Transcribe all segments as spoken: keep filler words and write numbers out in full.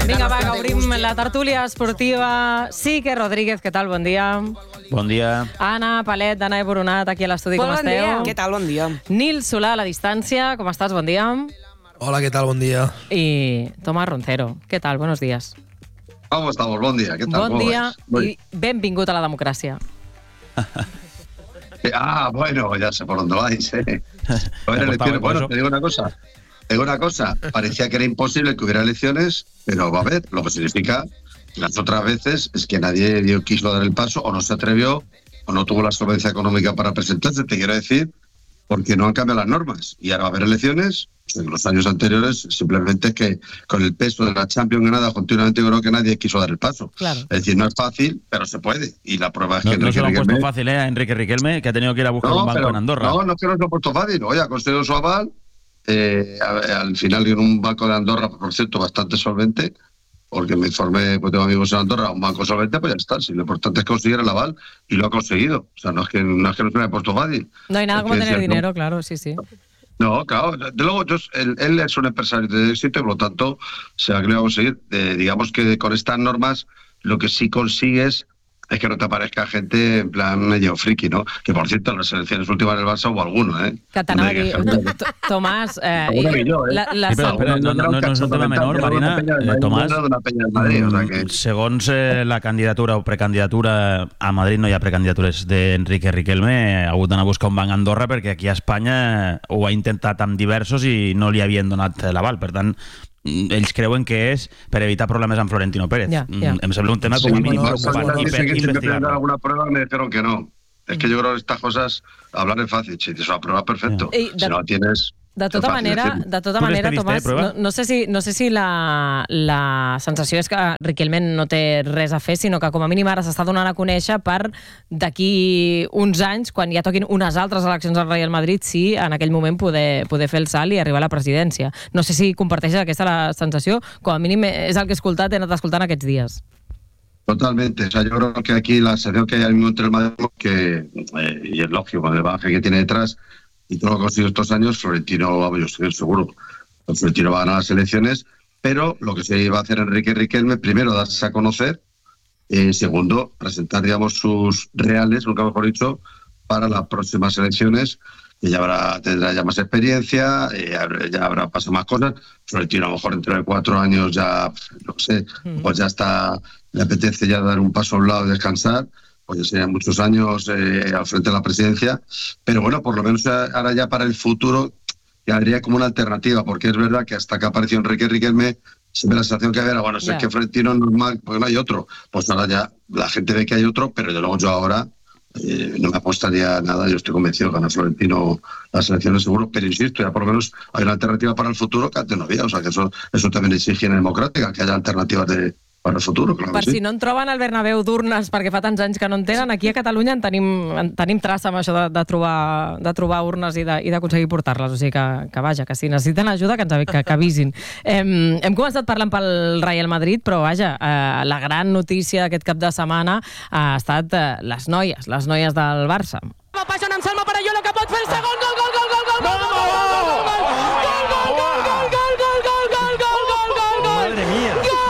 Vinga, va, que obrim la tertúlia esportiva. Sique Rodríguez, què tal? Bon dia. Bon dia. Anna Palet, d'Anna Boronat, aquí a l'estudi, com esteu? Bon dia. Què tal? Bon dia. Nil Solà, a la distància, com estàs? Bon dia. Hola, ¿qué tal? Buen día. Y Tomás Roncero, ¿qué tal? Buenos días. ¿Cómo estamos? Buen día. ¿Qué tal? Bon dia vais? i benvingut a la democràcia. Ah, bueno, ya sé por dónde vais, ¿eh? Bueno, elecciones. Bueno, te digo una cosa. Te digo una cosa. Parecía que era imposible que hubiera elecciones, pero va a haber. Lo que significa que las otras veces es que nadie dio, quiso dar el paso, o no se atrevió, o no tuvo la solvencia económica para presentarse. Te quiero decir, porque no han cambiado las normas. Y ahora va a haber elecciones. En los años anteriores, simplemente es que con el peso de la Champions ganada continuamente, yo creo que nadie quiso dar el paso. Claro. Es decir, no es fácil, pero se puede. Y la prueba es No, que no Enrique se lo han puesto Riquelme... fácil, ¿eh? A Enrique Riquelme, que ha tenido que ir a buscar No, un banco pero- en Andorra. No, no es que no se lo ha puesto fácil. Oye, ha conseguido su aval. Eh, a- al final, en un banco de Andorra, por cierto, bastante solvente, porque me informé, pues tengo amigos en Andorra, un banco solvente, pues ya está. Si lo importante es conseguir el aval, y lo ha conseguido. O sea, no es que no, es que no se lo haya puesto fácil. No hay nada Es como que tener decía, no. dinero, claro, sí, sí. No, claro. De luego, yo, él, él es un empresario de éxito y, por lo tanto, se va a conseguir. Eh, digamos que con estas normas, lo que sí consigues es que no te aparezca gente en plan medio friki, ¿no? Que, por cierto, en las elecciones últimas del Barça hubo alguno, ¿eh? Que t'anava a Hombre, dir, que gente- T- Tomàs, eh, Alguno que yo, ¿eh? la, la, Sí, però, espera, no, no, no, no és un tema menor, Marina. Eh, Tomàs, Una peña de Madrid, o sea que... mm, segons eh, la candidatura o precandidatura, a Madrid no hi ha precandidatures d'Enrique Riquelme, ha hagut d'anar a buscar un banc a Andorra perquè aquí a Espanya ho ha intentat amb diversos i no li havien donat l'aval. Per tant, mm, ells creuen que és per evitar problemes amb Florentino Pérez. Ja, ja. Mm, Em sembla un tema Sí, com a mínim bueno, preocupant bueno, i dice per que si me presentan investigar-lo. alguna prueba me dijeron que no. Es que yo creo que estas cosas, hablar es fácil. Si tienes una prueba, perfecto. Ey, Si de- no la tienes... De tota és fàcil manera, decirlo. de tota Tu manera, les pediste, Tomàs, prueba? no, no sé si, no sé si la, la sensació és que Riquelme no té res a fer, sinó que com a mínim ara s'està donant a conèixer per d'aquí uns anys, quan ja toquin unes altres eleccions al Real Madrid, sí, en aquell moment poder, poder fer el salt i arribar a la presidència. No sé si comparteixes aquesta la sensació, com a mínim és el que he escoltat, he anat escoltant aquests dies. Totalmente. O sea, yo creo que aquí la sensación que hay al mismo entre el Madrid, que, eh, y es lógico, con el bagaje que tiene detrás y todo lo que ha conseguido estos años, Florentino, vamos, yo estoy seguro, Florentino va a ganar las elecciones, pero lo que se iba a hacer Enrique Riquelme, primero, darse a conocer, eh, segundo, presentar, digamos, sus reales, nunca mejor dicho, para las próximas elecciones, que ya habrá, tendrá ya más experiencia, eh, ya habrá pasado más cosas. Florentino, a lo mejor dentro de cuatro años ya, no sé, Mm. pues ya está, le apetece ya dar un paso a un lado y descansar, pues ya serían muchos años eh, al frente de la presidencia, pero bueno, por lo menos ahora ya para el futuro ya habría como una alternativa, porque es verdad que hasta que apareció Enrique Riquelme, siempre la sensación que había era, bueno, si Ya. es que Florentino es normal, porque no hay otro, pues ahora ya la gente ve que hay otro, pero de luego yo ahora eh, no me apostaría nada, yo estoy convencido que gana Florentino las elecciones seguro, pero insisto, ya por lo menos hay una alternativa para el futuro que antes no había, o sea que eso, eso también es higiene democrática, que haya alternativas de, para el futuro, claro Per que si sí. no en troben al Bernabéu d'urnes perquè fa tants anys que no en tenen, aquí a Catalunya en tenim, en tenim traça amb això de, de, trobar, de trobar urnes i de- i d'aconseguir portar-les. O sigui que, que vaja, que si necessiten ajuda, que ens avi- que, que avisin. Hem, hem començat parlant pel Real Madrid, però vaja, eh, la gran notícia d'aquest cap de setmana ha estat eh, les noies, les noies del Barça. Paixón amb Salma Parayolo, que pot fer el segon gol, gol, gol, gol, gol, gol, gol, gol, gol, gol, gol, gol, gol, gol, gol, gol. Madre mía.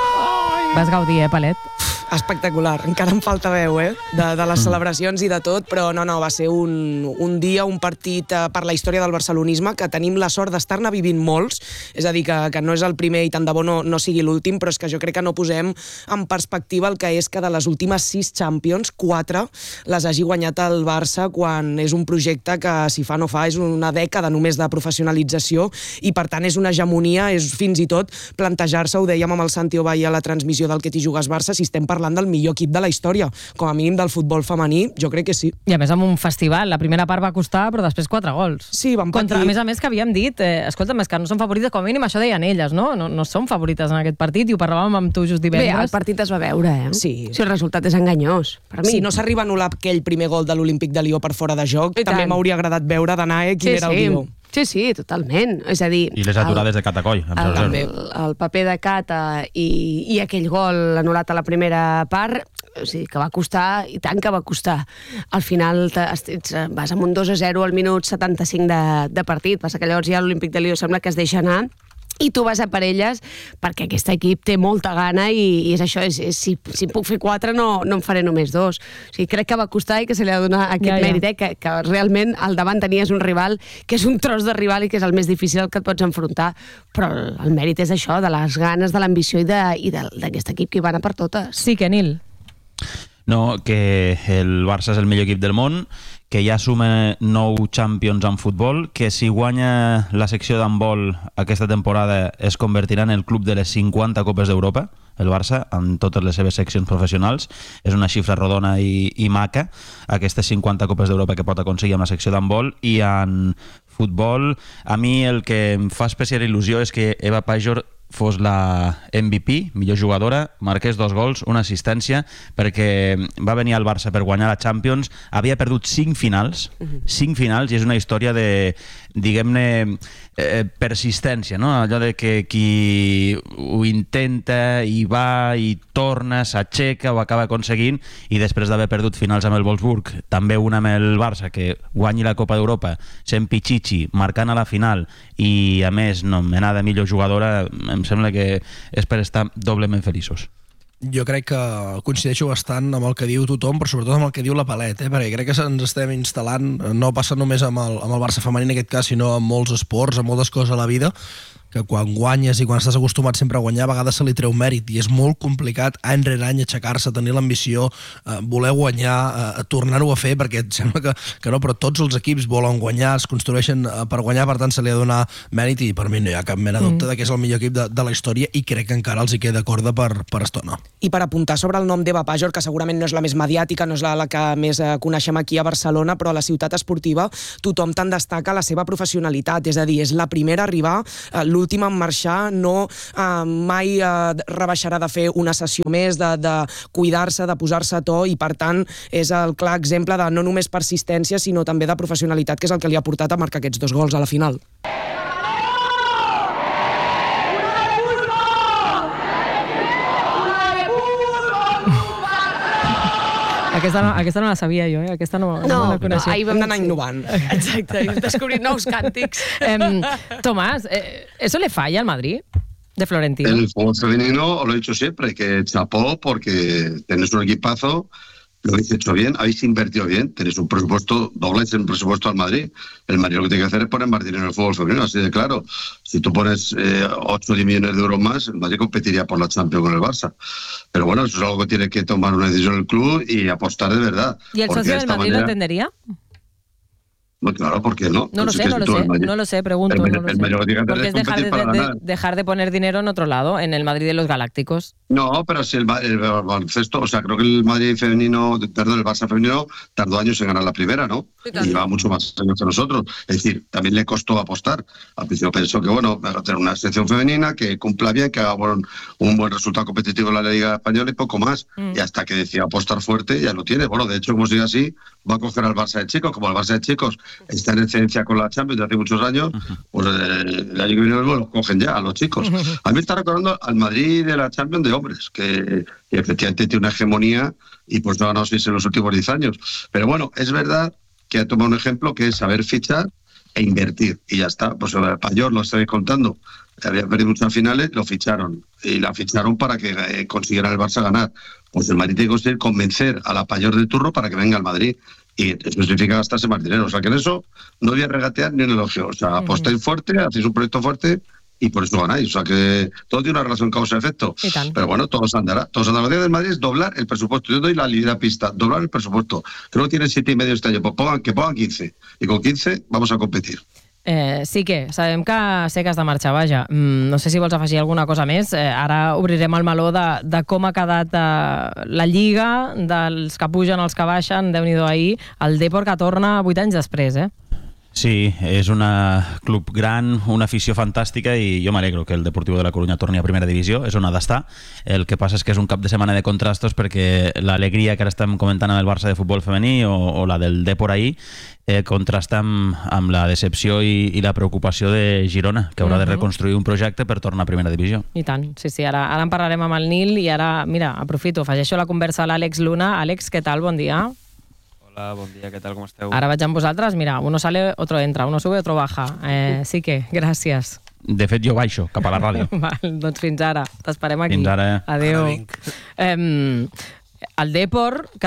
Vas gaudir, eh, Palet? Espectacular. Encara em falta veu, eh? De, de les celebracions i de tot, però no, no, va ser un, un dia, un partit eh, per la història del barcelonisme que tenim la sort d'estar-ne vivint molts, és a dir, que, que no és el primer i tant de bo no, no sigui l'últim, però és que jo crec que no posem en perspectiva el que és que de les últimes sis Champions, quatre les hagi guanyat el Barça quan és un projecte que, si fa no fa, és una dècada només de professionalització i, per tant, és una hegemonia, és fins i tot plantejar-se, ho dèiem amb el Santi Ovall a la transmissió del Que t'hi jugues Barça, si estem parlant del millor equip de la història, com a mínim del futbol femení, jo crec que sí. I a més amb un festival, la primera part va costar, però després quatre gols. Sí, van Contra, patir. a més a més que havíem dit, eh, escolta'm, és que no són favorites, com a mínim això deien elles, no? No, no són favorites en aquest partit, i ho parlàvem amb tu just Bé, divendres. el partit es va veure, eh? Sí. Si el resultat és enganyós, per mi. Si no s'arriba a anul·lar aquell primer gol de l'Olímpic de Lió per fora de joc, I també tant. m'hauria agradat veure d'anar eh, quin sí, era el sí. guió. Sí, sí, totalment. És a dir... I les aturades de Catacoll. em el, sembla. el, el paper de Cata i, i aquell gol anul·lat a la primera part, o sigui, que va costar, i tant que va costar. Al final te- ets- vas amb un dos a zero al minut setanta-cinc de, de partit, passa que llavors ja l'Olímpic de Lió sembla que es deixa anar, i tu vas a per elles perquè aquest equip té molta gana i, i és això, és, és, si, si puc fer quatre no, no en faré només dos. O sigui, crec que va costar i que se li ha de donar aquest ja, ja. mèrit, eh? que, que realment al davant tenies un rival que és un tros de rival i que és el més difícil que et pots enfrontar, però el, el mèrit és això, de les ganes, de l'ambició i d'aquest equip que hi va anar per totes. Sí, que Nil. No, que el Barça és el millor equip del món, que ja suma nou Champions en futbol, que si guanya la secció d'handbol aquesta temporada es convertirà en el club de les cinquanta Copes d'Europa, el Barça, en totes les seves seccions professionals. És una xifra rodona i, i maca, aquestes cinquanta Copes d'Europa que pot aconseguir amb la secció d'handbol. I en futbol, a mi el que em fa especial il·lusió és que Eva Pajor fos la M V P, millor jugadora, marqués dos gols, una assistència, perquè va venir al Barça per guanyar la Champions, havia perdut cinc finals, cinc finals, i és una història de, diguem-ne, eh, persistència, no? Allò de que qui ho intenta i va i torna, s'aixeca, ho acaba aconseguint, i després d'haver perdut finals amb el Wolfsburg, també una amb el Barça, que guanyi la Copa d'Europa, sent Pichichi, marcant a la final, i a més nomenada millor jugadora, em sembla que és per estar doblement feliços. Jo crec que coincideixo bastant amb el que diu tothom, però sobretot amb el que diu la Palet, eh? perquè crec que ens estem instal·lant, no passa només amb el, amb el Barça femení en aquest cas, sinó amb molts esports, amb moltes coses a la vida, que quan guanyes i quan estàs acostumat sempre a guanyar, a vegades se li treu mèrit, i és molt complicat any rere any aixecar-se, tenir l'ambició, eh, voler guanyar, eh, tornar-ho a fer, perquè et sembla que, que no, però tots els equips volen guanyar, es construeixen eh, per guanyar, per tant se li ha de donar mèrit, i per mi no hi ha cap mena de dubte mm. de que és el millor equip de, de la història, i crec que encara els hi queda corda per, per estona. I per apuntar sobre el nom d'Eva Pajor, que segurament no és la més mediàtica, no és la, la que més eh, coneixem aquí a Barcelona, però a la ciutat esportiva tothom te'n destaca la seva professionalitat, és a dir, és la primera a arribar, eh, l'última en marxar, no eh, mai eh, rebaixarà de fer una sessió més, de, de cuidar-se, de posar-se a to, i per tant és el clar exemple de no només persistència, sinó també de professionalitat, que és el que li ha portat a marcar aquests dos gols a la final. Aquesta no, aquesta no la sabia jo, eh? Aquesta no, no, no la coneixia. No, ahir vam anar innovant. Exacte, descobrir nous càntics. Eh, Tomás, eh, ¿eso le falla al Madrid de Florentino? En el fútbol femenino, os lo he dicho siempre, que chapó porque tenés un equipazo, lo habéis hecho bien, habéis invertido bien, tenéis un presupuesto, dobláis el presupuesto al Madrid. El Madrid lo que tiene que hacer es poner más dinero en el fútbol femenino, así de claro. Si tú pones eh, ocho o diez millones de euros más, el Madrid competiría por la Champions con el Barça. Pero bueno, eso es algo que tiene que tomar una decisión el club y apostar de verdad. ¿Y el socio del Madrid manera... lo entendería? Bueno, claro, ¿por qué no? No lo sé, no lo sé, no lo sé, pregunto. El, no lo el sé. mayor que Porque es es dejar de, de, dejar de poner dinero en otro lado, en el Madrid de los Galácticos. No, pero si el, el baloncesto, o sea, creo que el Madrid femenino, perdón, el Barça femenino tardó años en ganar la primera, ¿no? Y lleva mucho más años que nosotros. Es decir, también le costó apostar. Al principio pensó que, bueno, va a tener una sección femenina que cumpla bien, que haga un, un buen resultado competitivo en la Liga Española y poco más. Mm. Y hasta que decidió apostar fuerte, ya lo tiene. Bueno, de hecho, como sigue así, va a coger al Barça de chicos. Como el Barça de chicos está en excelencia con la Champions de hace muchos años, pues eh, el año que viene los cogen ya a los chicos. A mí me está recordando al Madrid de la Champions de hombres, que, que efectivamente tiene una hegemonía y pues no ha ganado seis en los últimos diez años. Pero bueno, es verdad que ha tomado un ejemplo que es saber fichar e invertir, y ya está. Pues el Pajor, lo estáis contando, había perdido muchas finales, lo ficharon, y la ficharon para que eh, consiguiera el Barça ganar. Pues el Madrid tiene que conseguir convencer a la Pajor de turno para que venga al Madrid, y eso significa gastarse más dinero. O sea que en eso no voy a regatear ni un elogio. O sea, apostáis uh-huh. fuerte, hacéis un proyecto fuerte y por eso ganáis. O sea que todo tiene una relación causa-efecto. Pero bueno, todo se andará. Todo se andará. La idea del Madrid es doblar el presupuesto. Yo doy la libre pista, doblar el presupuesto. Creo que tiene siete y medio este año. Pues pongan, que pongan quince. Y con quince vamos a competir. Eh, sí que sabem que sé que has de marxar, vaja. Mm, no sé si vols afegir alguna cosa més. Eh, ara obrirem el meló de, de com ha quedat eh, la Lliga, dels que pugen, els que baixen, Déu-n'hi-do ahir. El Depor que torna vuit anys després, eh? Sí, és un club gran, una afició fantàstica, i jo m'alegro que el Deportivo de la Coruña torni a primera divisió, és on ha d'estar. El que passa és que és un cap de setmana de contrastos, perquè l'alegria que ara estem comentant amb el Barça de futbol femení o, o la del Depor ahir eh, contrasta amb, amb la decepció i, i la preocupació de Girona, que haurà uh-huh. de reconstruir un projecte per tornar a primera divisió. I tant, sí, sí, ara, ara en parlarem amb el Nil, i ara, mira, aprofito, afegeixo la conversa a l'Àlex Luna. Àlex, què tal? Bon dia. Hola, bon dia, què tal, com esteu? Ara vaig amb vosaltres, mira, uno sale, otro entra, uno sube, otro baja. Eh, sí que, gràcies. De fet, jo baixo cap a la ràdio. Val, doncs fins ara. T'esperem aquí. Fins ara. Adéu. Ara vinc. Um, el Depor, que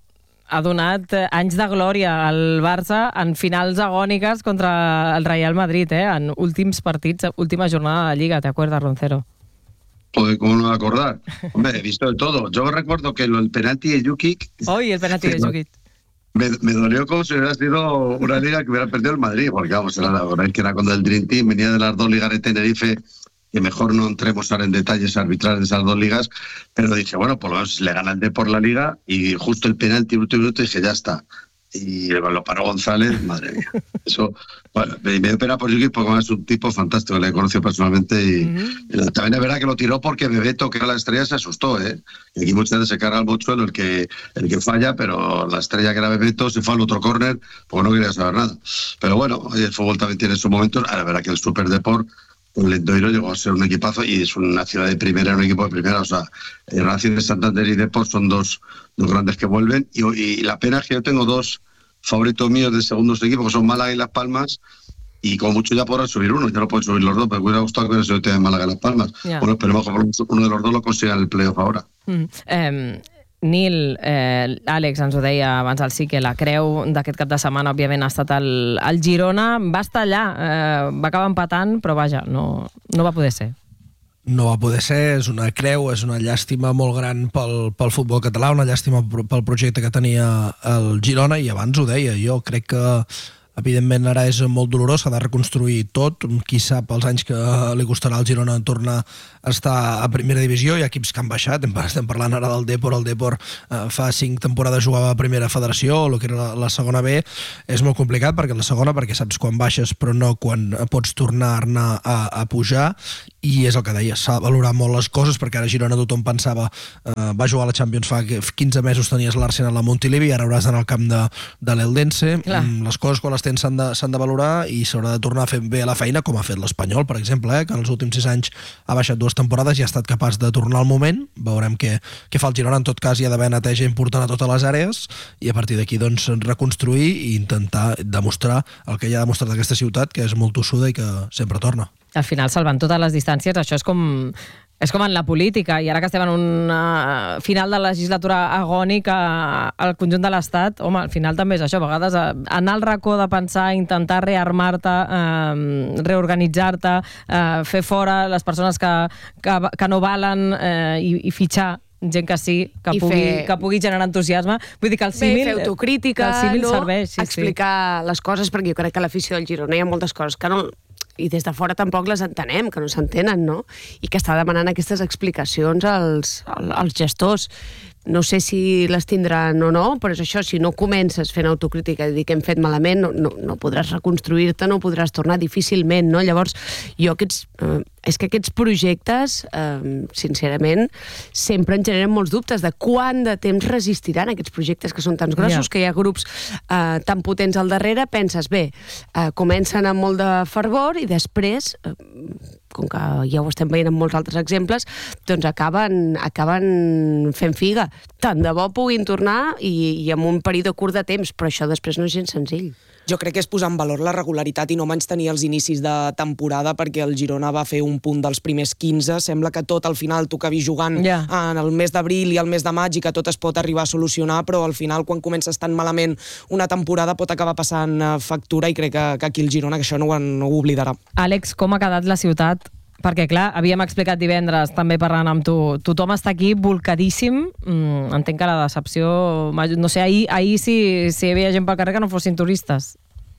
ha donat anys de glòria al Barça en finals agòniques contra el Real Madrid, eh? En últims partits, última jornada de Lliga, ¿te acuerdas, Roncero? Joder, ¿cómo no me voy a acordar? Hombre, he visto de todo. Yo recuerdo que el penalti de Jukic... Hoy el penalti de Jukic. Me, me dolió como si hubiera sido una liga que hubiera perdido el Madrid, porque vamos, era la verdad que era cuando el Dream Team venía de las dos ligas de Tenerife, que mejor no entremos ahora en detalles arbitrales de esas dos ligas, pero dije, bueno, por lo menos le gana el D por la liga, y justo el penalti, el último minuto, dije, ya está. Y lo paró González, madre mía. Eso, bueno, me, me dio pena por Jukic porque es un tipo fantástico, le he conocido personalmente y, uh-huh. y también es verdad que lo tiró porque Bebeto, que era la estrella, se asustó, ¿eh? Y aquí muchas veces se carga el mochuelo el que, el que falla, pero la estrella que era Bebeto se fue al otro córner porque no quería saber nada. Pero bueno, el fútbol también tiene sus momentos. La verdad que el Super Deport, el Lendoiro llegó a ser un equipazo y es una ciudad de primera, un equipo de primera. O sea, el Racing de Santander y Deport son dos, dos grandes que vuelven. Y, y la pena es que yo tengo dos favoritos míos de segundos equipos, que son Málaga y Las Palmas, y como mucho ya podrán subir uno, ya no pueden subir los dos, pero me hubiera gustado que hubiera sido de Málaga y Las Palmas. Yeah. Bueno, esperemos que uno de los dos lo consiga en el playoff ahora. Mm. Um, Nil, eh, Àlex ens ho deia abans al sí, que la creu d'aquest cap de setmana òbviament ha estat el, el Girona, va estar allà, eh, va acabar empatant, però vaja, no, no va poder ser. No va poder ser, és una creu, és una llàstima molt gran pel, pel futbol català, una llàstima pel projecte que tenia el Girona, i abans ho deia, jo crec que evidentment ara és molt dolorós, s'ha de reconstruir tot, qui sap els anys que li costarà al Girona tornar a estar a primera divisió, hi ha equips que han baixat, estem parlant ara del Depor, el Depor eh, fa cinc temporades jugava a primera federació, o el que era la, la segona B, és molt complicat perquè la segona, perquè saps quan baixes però no quan pots tornar-ne a, a pujar, i és el que deia, s'ha de valorar molt les coses, perquè ara a Girona tothom pensava, eh, va jugar a la Champions fa quinze mesos, tenies l'Arsenal a Montilivi, i ara hauràs d'anar al camp de, de l'Eldense. Les coses quan les tens s'han de, s'han de valorar i s'haurà de tornar a fer bé la feina, com ha fet l'Espanyol, per exemple, eh, que en els últims sis anys ha baixat dues temporades i ha estat capaç de tornar al moment. Veurem què, què fa el Girona. En tot cas, hi ha d'haver neteja important a totes les àrees i a partir d'aquí doncs, reconstruir i intentar demostrar el que ja ha demostrat aquesta ciutat, que és molt tossuda i que sempre torna. Al final, salvant totes les distàncies, això és com... És com en la política, i ara que estem en un uh, final de legislatura agònic al conjunt de l'Estat, home, al final també és això, a vegades uh, anar al racó de pensar, intentar rearmar-te, uh, reorganitzar-te, uh, fer fora les persones que, que, que no valen uh, i, i fitxar gent que sí, que pugui, fer... que pugui generar entusiasme. Vull dir que el símil... Bé, fer autocrítica, el símil no? serveix. Sí, explicar sí. les coses, perquè jo crec que a l'afició del Girona hi ha moltes coses que no... i des de fora tampoc les entenem, que no s'entenen, no? I que està demanant aquestes explicacions als, als gestors. No sé si les tindran o no, però és això, si no comences fent autocrítica i dir que hem fet malament, no, no, no podràs reconstruir-te, no podràs tornar difícilment, no? Llavors, jo aquests, eh, és que aquests projectes, eh, sincerament, sempre en generen molts dubtes de quant de temps resistiran aquests projectes que són tan grossos, yeah. que hi ha grups eh, tan potents al darrere, penses, bé, eh, comencen amb molt de fervor i després... Eh, com que ja ho estem veient en molts altres exemples, doncs acaben, acaben fent figa. Tant de bo puguin tornar i, i en un període curt de temps, però això després no és gens senzill. Jo crec que és posar en valor la regularitat i no menys tenir els inicis de temporada, perquè el Girona va fer un punt dels primers quinze, sembla que tot al final tu acabis jugant yeah. en el mes d'abril i el mes de maig i que tot es pot arribar a solucionar, però al final quan comences tan malament una temporada pot acabar passant factura i crec que, que aquí el Girona que això no ho, no ho oblidarà. Àlex, com ha quedat la ciutat? Perquè, clar, havíem explicat divendres, també parlant amb tu, tothom està aquí volcadíssim, mm, entenc que la decepció... No sé, ahir, ahir si, si hi havia gent pel carrer que no fossin turistes.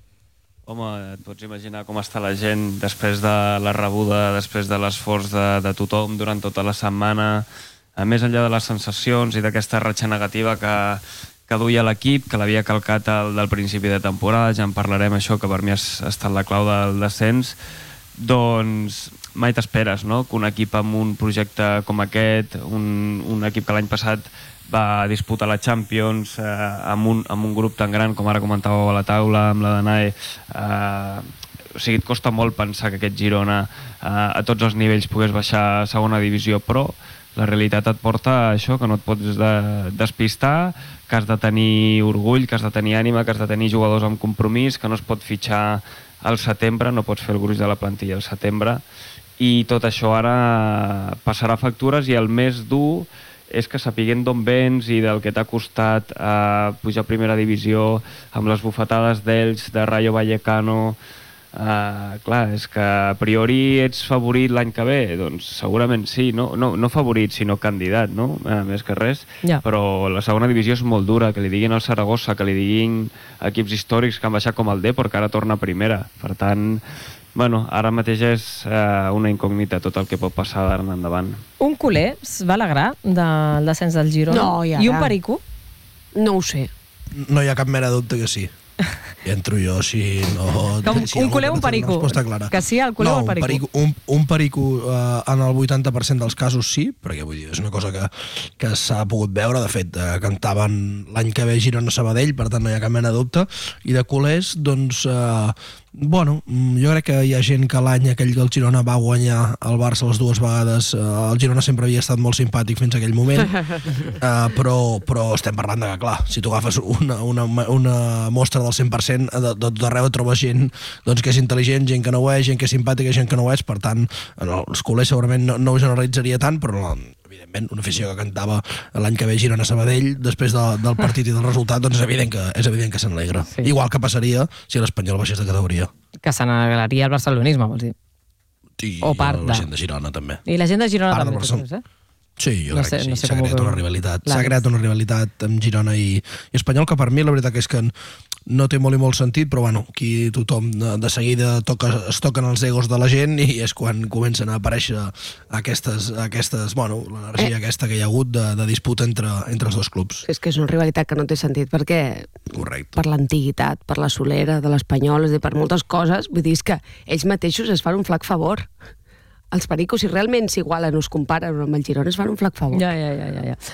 Home, et pots imaginar com està la gent després de la rebuda, després de l'esforç de, de tothom durant tota la setmana, a més enllà de les sensacions i d'aquesta ratxa negativa que, que duia l'equip, que l'havia calcat al, del principi de temporada, ja en parlarem, això que per mi ha estat la clau del descens, doncs mai t'esperes, no?, que un equip amb un projecte com aquest, un, un equip que l'any passat va disputar la Champions eh, amb, un, amb un grup tan gran com ara comentàveu a la taula, amb la Danae, eh, o sigui, et costa molt pensar que aquest Girona eh, a tots els nivells pogués baixar a segona divisió, però La realitat et porta a això, que no et pots de, despistar, que has de tenir orgull, que has de tenir ànima, que has de tenir jugadors amb compromís, que no es pot fitxar al setembre, no pots fer el gruix de la plantilla al setembre, i tot això ara passarà factures, i el més dur és que sapiguent d'on vens i del que t'ha costat eh, pujar a primera divisió amb les bufetades d'ells, de Rayo Vallecano, eh, clar, és que a priori ets favorit l'any que ve, doncs segurament sí, no, no, no favorit sinó candidat, no? Eh, més que res, ja. Però la segona divisió és molt dura, que li diguin al Saragossa, que li diguin equips històrics que han baixat com el Depor, que ara torna a primera, per tant... Bueno, ara mateix és eh, una incògnita tot el que pot passar d'ara en endavant. Un culer es va alegrar del descens del Girona? No, i ara... I un perico? No ho sé. No hi ha cap mena de dubte que sí. I entro jo, si no... Com si un culer o un perico? Que sí, el culer no, o el perico? perico un, un perico eh, en el vuitanta per cent dels casos sí, perquè vull dir, és una cosa que, que s'ha pogut veure. De fet, eh, cantaven l'any que ve Girona-Sabadell, per tant no hi ha cap mena de dubte. I de culers, doncs... Eh, Bueno, jo crec que hi ha gent que l'any aquell que el Girona va guanyar el Barça les dues vegades, eh, el Girona sempre havia estat molt simpàtic fins a aquell moment, eh, però, però estem parlant de que, clar, si tu agafes una, una, una mostra del cent per cent, de, de tot arreu trobes gent doncs, que és intel·ligent, gent que no ho és, gent que és simpàtica, gent que no ho és, per tant, els culers segurament no, no ho generalitzaria tant, però no, evidentment, una afició que cantava l'any que ve Girona-Sabadell després de, del partit i del resultat, doncs és evident que, és evident que se n'alegra. Sí. Igual que passaria si l'Espanyol baixés de categoria. Que se n'alegraria el barcelonisme, vols dir? Sí, o part la de... gent de Girona també. I la gent de Girona part també, Barcelona... tu creus, eh? Sí, jo no crec sé, que sí, no sé s'ha creat una rivalitat. S'ha creat una rivalitat amb Girona i, i Espanyol, que per mi la veritat és que no té molt i molt sentit, però bueno, aquí tothom de seguida toca, es toquen els egos de la gent i és quan comencen a aparèixer aquestes, aquestes bueno, l'energia eh. aquesta que hi ha hagut de, de disputa entre, entre els dos clubs. És que és una rivalitat que no té sentit, perquè correcte, per l'antiguitat, per la solera de l'Espanyol, és a dir, per moltes coses, vull dir, és que ells mateixos es fan un flac favor. Els pericos, si realment s'igualen o es comparen amb el Girona, es fan un flac favor. Ja, ja, ja, ja.